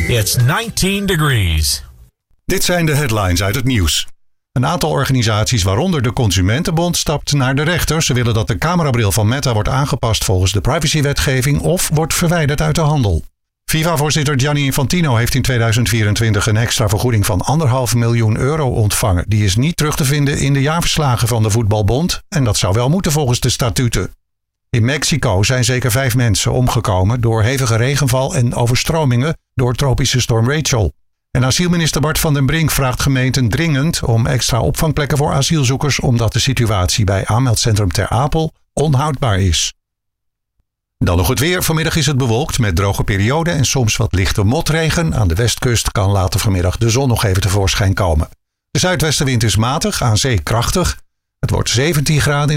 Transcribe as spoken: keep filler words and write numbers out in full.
It's nineteen degrees. Dit zijn de headlines uit het nieuws. Een aantal organisaties, waaronder de Consumentenbond, stapt naar de rechter. Ze willen dat de camerabril van Meta wordt aangepast volgens de privacywetgeving of wordt verwijderd uit de handel. FIFA-voorzitter Gianni Infantino heeft in tweeduizend vierentwintig een extra vergoeding van anderhalf miljoen euro ontvangen. Die is niet terug te vinden in de jaarverslagen van de voetbalbond en dat zou wel moeten volgens de statuten. In Mexico zijn zeker vijf mensen omgekomen door hevige regenval en overstromingen door tropische storm Rachel. En asielminister Bart van den Brink vraagt gemeenten dringend om extra opvangplekken voor asielzoekers omdat de situatie bij aanmeldcentrum Ter Apel onhoudbaar is. Dan nog het weer. Vanmiddag is het bewolkt met droge perioden en soms wat lichte motregen. Aan de westkust kan later vanmiddag de zon nog even tevoorschijn komen. De zuidwestenwind is matig, aan zee krachtig. Het wordt zeventien graden.